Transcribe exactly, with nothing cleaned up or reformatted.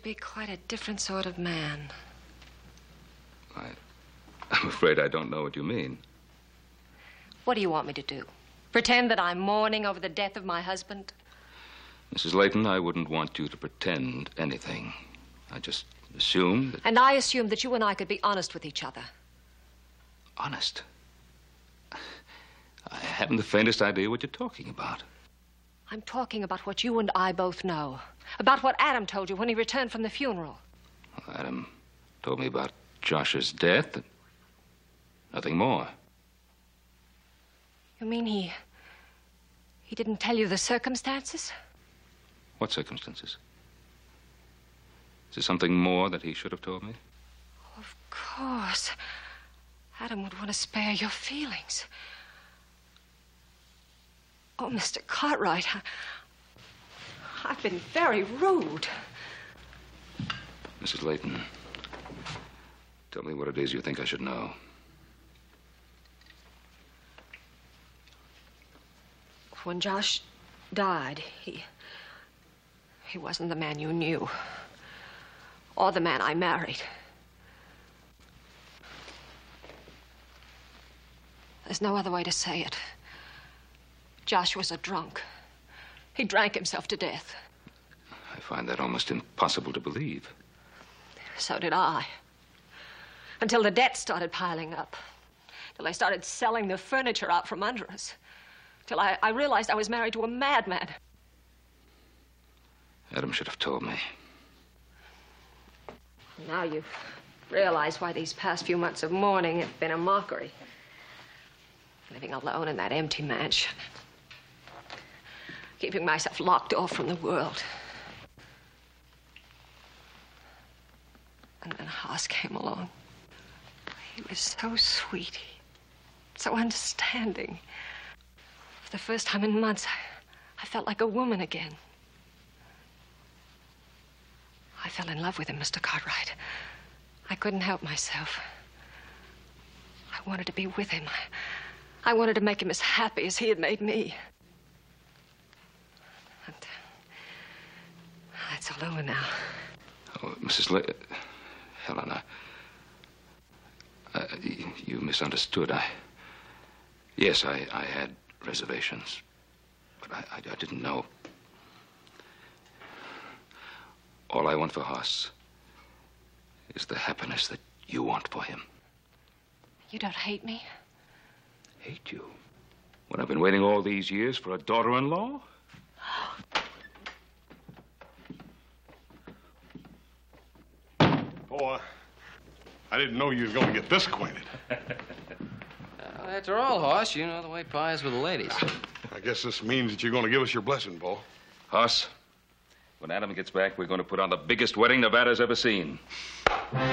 be quite a different sort of man. I, I'm afraid I don't know what you mean. What do you want me to do? Pretend that I'm mourning over the death of my husband? Missus Layton, I wouldn't want you to pretend anything. I just assumed that... And I assumed that you and I could be honest with each other. Honest? I haven't the faintest idea what you're talking about. I'm talking about what you and I both know. About what Adam told you when he returned from the funeral. Well, Adam told me about Josh's death and nothing more. You mean he... he didn't tell you the circumstances? What circumstances? Is there something more that he should have told me? Of course. Adam would want to spare your feelings. Oh, Mister Cartwright, I, I've been very rude. Missus Layton, tell me what it is you think I should know. When Josh died, he... he wasn't the man you knew. Or the man I married. There's no other way to say it. Josh was a drunk. He drank himself to death. I find that almost impossible to believe. So did I. Until the debt started piling up. Till I started selling the furniture out from under us. Till I, I realized I was married to a madman. Adam should have told me. Now you realize why these past few months of mourning have been a mockery. Living alone in that empty mansion. Keeping myself locked off from the world. And then Haas came along. He was so sweet. So understanding. For the first time in months, I, I felt like a woman again. I fell in love with him, Mister Cartwright. I couldn't help myself. I wanted to be with him. I, I wanted to make him as happy as he had made me. And uh, it's all over now. Oh, Missus Le... Helena. Uh, you, you misunderstood. I... Yes, I, I had reservations. But I, I, I didn't know. All I want for Haas is the happiness that you want for him. You don't hate me? Hate you? When I've been waiting all these years for a daughter-in-law? Oh, uh, I didn't know you was going to get this acquainted. Uh, after all, Hoss, you know the way pie is with the ladies. I guess this means that you're going to give us your blessing, Bo. Haas, when Adam gets back, we're going to put on the biggest wedding Nevada's ever seen.